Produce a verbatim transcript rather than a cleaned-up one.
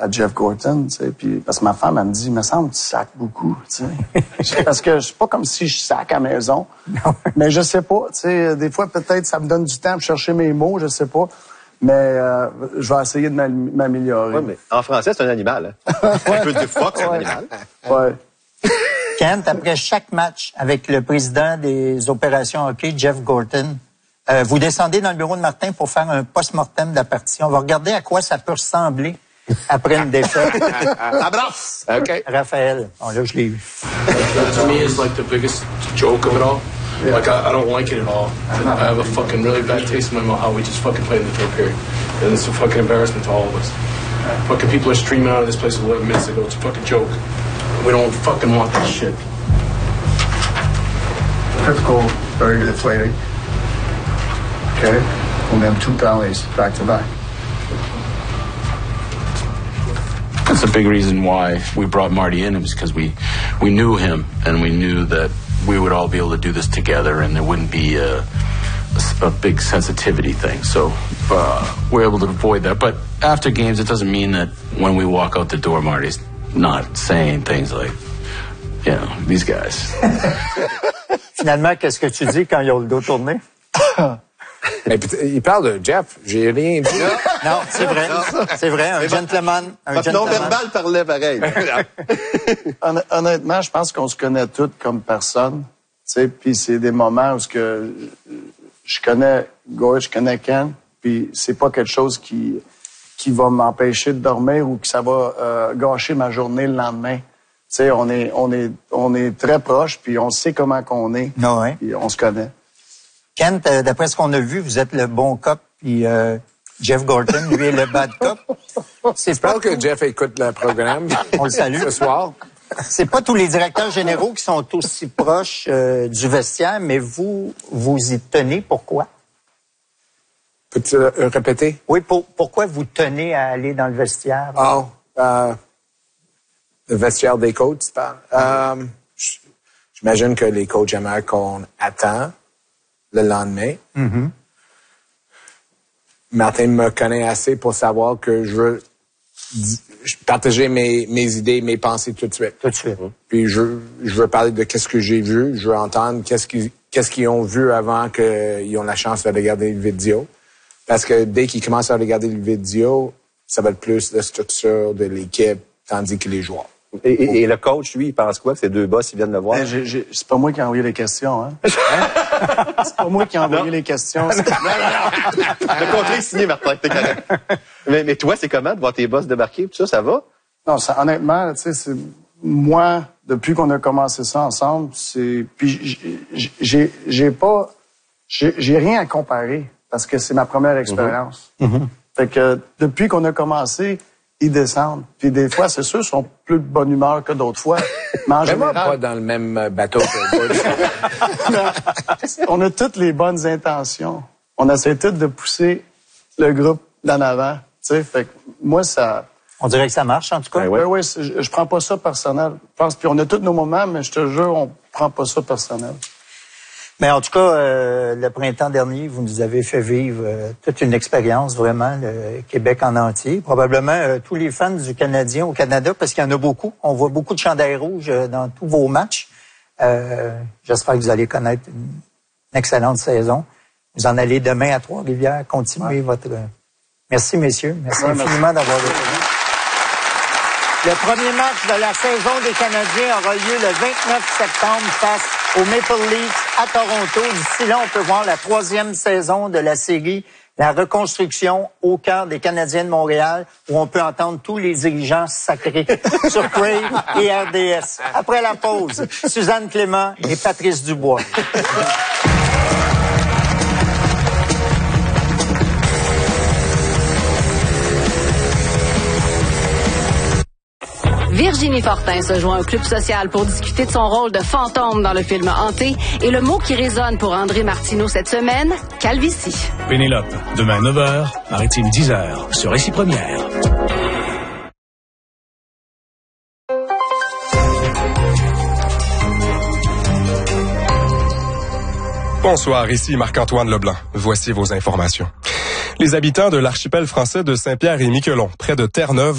à Jeff Gorton, tu sais, puis parce que ma femme, elle me dit, il me semble que tu sacs beaucoup, tu sais. Parce que c'est pas comme si je sac à la maison, mais je sais pas, tu sais, des fois, peut-être, ça me donne du temps pour chercher mes mots, je sais pas, mais euh, je vais essayer de m'améliorer. Oui, mais en français, c'est un animal, hein? Un peu de fuck, c'est un animal. Ouais. Kent, après chaque match avec le président des opérations hockey, Jeff Gorton, euh, vous descendez dans le bureau de Martin pour faire un post-mortem de la partie. On va regarder à quoi ça peut ressembler après une défaite. Abrace! OK. Raphaël, bon, là, je l'ai eu. To me, it's like the biggest joke of it all. Yeah. Like, I, I don't like it at all. I have a fucking really bad taste in my mouth how we just fucking played in the third period. And it's a fucking embarrassment to all of us. Fucking people are streaming out of this place eleven minutes ago. It's a fucking joke. We don't fucking want this shit. Typical, very deflating. Okay? And then two penalties back to back. That's a big reason why we brought Marty in, is because we, we knew him and we knew that we would all be able to do this together and there wouldn't be a, a, a big sensitivity thing. So uh, we're able to avoid that. But after games, it doesn't mean that when we walk out the door, Marty's not saying things like, you know, these guys. Finalement, qu'est-ce que tu dis quand ils ont le dos tourné? Mais, il parle de Jeff. J'ai rien dit. Non, c'est vrai. C'est vrai. Un gentleman. Un Votre gentleman. non-verbal parlait pareil. Honnêtement, je pense qu'on se connaît toutes comme personne. Tu sais, puis c'est des moments où ce que je connais Gord, je connais Ken, puis c'est pas quelque chose qui qui va m'empêcher de dormir ou que ça va euh, gâcher ma journée le lendemain. Tu sais, on est on est on est très proches, puis on sait comment qu'on est. Non, ouais. Puis on se connaît. Kent, euh, d'après ce qu'on a vu, vous êtes le bon cop, puis euh, Jeff Gorton, lui, est le bad cop. C'est J'espère pas que Jeff écoute le programme. On le salue. Ce soir. C'est pas tous les directeurs généraux qui sont aussi proches euh, du vestiaire, mais vous, vous y tenez. Pourquoi? Peux-tu euh, répéter? Oui, pour, pourquoi vous tenez à aller dans le vestiaire? Oh, euh, le vestiaire des coachs, tu parles? Euh, J'imagine que les coachs aimeraient qu'on attend le lendemain. Mm-hmm. Martin me connaît assez pour savoir que je veux partager mes, mes idées, mes pensées tout de suite. Tout de suite. Puis je, je veux parler de qu'est-ce que j'ai vu, je veux entendre qu'est-ce qu'ils qu'est-ce qu'ils ont vu avant qu'ils ont la chance de regarder le vidéo. Parce que dès qu'ils commencent à regarder le vidéo, ça va être plus la structure de l'équipe, tandis que les joueurs. Et, et, et le coach, lui, il pense quoi que ces deux boss, ils viennent le voir? Ben, j'ai, j'ai, c'est pas moi qui ai envoyé les questions, hein? C'est pas moi qui ai envoyé non. les questions. Le contrat est signé, Martin, t'es correct. mais, mais toi, c'est comment de voir tes boss débarquer? Tout ça, ça va? Non, ça, honnêtement, tu sais, c'est moi, depuis qu'on a commencé ça ensemble, c'est puis j'ai, j'ai, j'ai pas, j'ai, j'ai rien à comparer parce que c'est ma première expérience. Mm-hmm. Fait que depuis qu'on a commencé, ils descendent. Puis des fois, c'est sûr, ils sont plus de bonne humeur que d'autres fois. Mais en général, pas dans le même bateau que on a toutes les bonnes intentions. On essaie toutes de pousser le groupe d'en avant. Tu sais, fait que moi, ça... On dirait que ça marche, en tout cas. Ben oui, oui, je, je prends pas ça personnel. Je pense, puis on a tous nos moments, mais je te jure, on prend pas ça personnel. Mais en tout cas, euh, le printemps dernier, vous nous avez fait vivre euh, toute une expérience, vraiment, le Québec en entier. Probablement euh, tous les fans du Canadien au Canada, parce qu'il y en a beaucoup. On voit beaucoup de chandails rouges euh, dans tous vos matchs. Euh, j'espère que vous allez connaître une, une excellente saison. Vous en allez demain à Trois-Rivières, continuer ouais. votre... Merci, messieurs. Merci ouais, infiniment merci. d'avoir été là. Le premier match de la saison des Canadiens aura lieu le vingt-neuf septembre face aux Maple Leafs à Toronto. D'ici là, on peut voir la troisième saison de la série La Reconstruction au cœur des Canadiens de Montréal, où on peut entendre tous les dirigeants sacrés sur Crave et R D S. Après la pause, Suzanne Clément et Patrice Dubois. Virginie Fortin se joint au Club social pour discuter de son rôle de fantôme dans le film Hanté et le mot qui résonne pour André Martineau cette semaine, calvitie. Pénélope, demain neuf heures, Maritime dix heures, sur Récit Première. Bonsoir, ici Marc-Antoine Leblanc. Voici vos informations. Les habitants de l'archipel français de Saint-Pierre et Miquelon, près de Terre-Neuve,